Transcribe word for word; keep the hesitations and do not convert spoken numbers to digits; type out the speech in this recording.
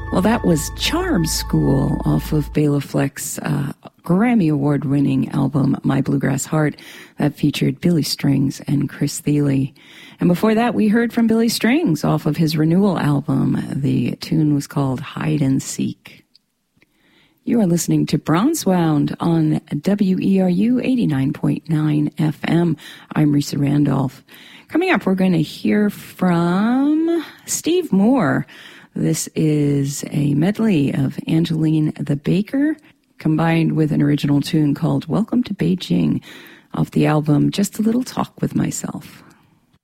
Well, that was Charm School off of Bela Fleck's uh, Grammy Award-winning album, My Bluegrass Heart, that featured Billy Strings and Chris Thile. And before that, we heard from Billy Strings off of his Renewal album. The tune was called Hide and Seek. You are listening to Bronzewound on W E R U eighty-nine point nine F M. I'm Risa Randolph. Coming up, we're going to hear from Steve Moore. This is a medley of Angeline the Baker, combined with an original tune called Welcome to Beijing, off the album Just a Little Talk with Myself.